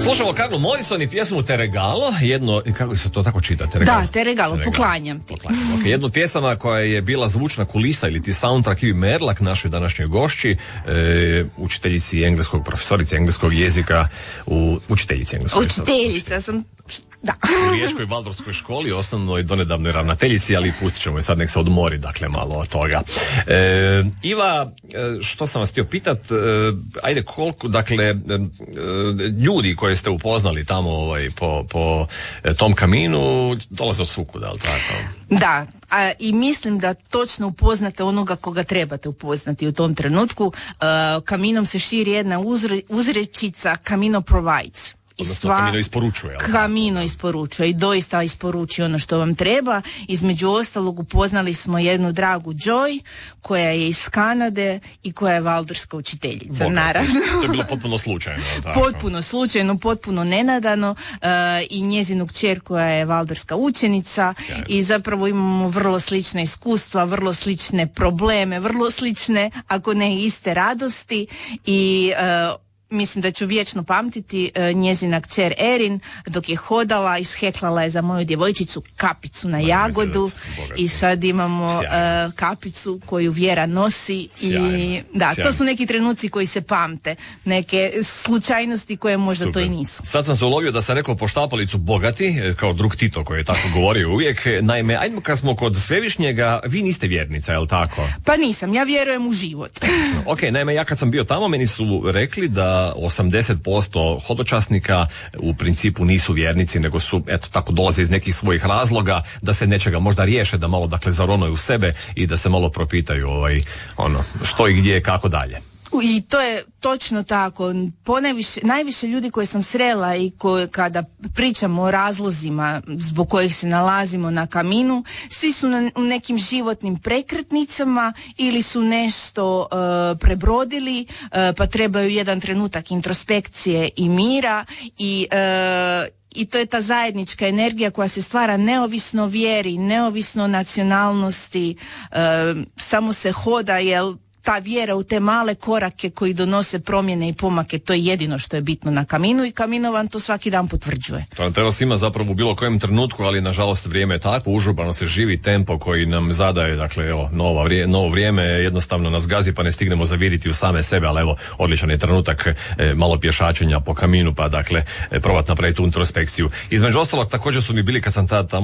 Slušamo Carlu Morrison i pjesmu Te regalo, jedno, kako se to tako čita? Te regalo? Da, Te regalo, poklanjam ti. Okay, jedno pjesama koja je bila zvučna kulisa ili ti soundtrack Ivi Merlak, našoj današnjoj gošći, učiteljici engleskog, profesorici engleskog jezika, učiteljici engleskog jezika. Učiteljica sam... Da. U Riječkoj Valdorskoj školi, osnovnoj donedavnoj ravnateljici, ali pustit ćemo je sad, nek se odmori, dakle, malo od toga. Iva, što sam vas htio pitat, ajde, koliko, dakle, ljudi koje ste upoznali tamo po tom kaminu, dolaze od svukuda, ali tako? Da, i mislim da točno upoznate onoga koga trebate upoznati u tom trenutku. Kaminom se širi jedna uzrečica, Camino provides. Kamino isporučuje. Kamino isporučuje i doista isporučuje ono što vam treba. Između ostalog upoznali smo jednu dragu Joy koja je iz Kanade i koja je valdorska učiteljica. Naravno. To je bilo potpuno slučajno. Tako. Potpuno slučajno, potpuno nenadano, i njezinu kćer koja je valdorska učenica. Sjajno. I zapravo imamo vrlo slična iskustva, vrlo slične probleme, vrlo slične, ako ne iste radosti i mislim da ću vječno pamtiti njezina kćer Erin, dok je hodala, isheklala je za moju djevojčicu kapicu na jagodu i sad imamo kapicu koju Vjera nosi. Sjajno. I da, sjajno. To su neki trenuci koji se pamte, neke slučajnosti koje možda super. To i nisu. Sad sam se ulovio da sam rekao poštapalicu bogati, kao drug Tito koji je tako govorio uvijek. Naime, ajmo kad smo kod Svevišnjega, vi niste vjernica, je li tako? Pa nisam, ja vjerujem u život. Ok, naime, ja kad sam bio tamo, meni su rekli da 80% hodočasnika u principu nisu vjernici, nego su, eto, tako dolaze iz nekih svojih razloga da se nečega možda riješe, da malo, dakle, zaronuju u sebe i da se malo propitaju što i gdje, kako dalje. I to je točno tako. Najviše ljudi koje sam srela i kada pričamo o razlozima zbog kojih se nalazimo na kaminu, svi su u nekim životnim prekretnicama ili su nešto prebrodili, pa trebaju jedan trenutak introspekcije i mira i to je ta zajednička energija koja se stvara neovisno vjeri, neovisno nacionalnosti, samo se hoda, jel ta vjera u te male korake koji donose promjene i pomake, to je jedino što je bitno na kaminu i Kamino vam to svaki dan potvrđuje. To treba svima zapravo u bilo kojem trenutku, ali nažalost vrijeme je takvo, užurbano se živi, tempo koji nam zadaje, dakle, novo vrijeme jednostavno nas gazi pa ne stignemo zaviriti u same sebe, ali evo, odličan je trenutak malo pješačenja po kaminu, pa dakle, probati napraviti tu introspekciju. Između ostalog, također su mi bili kad sam tamo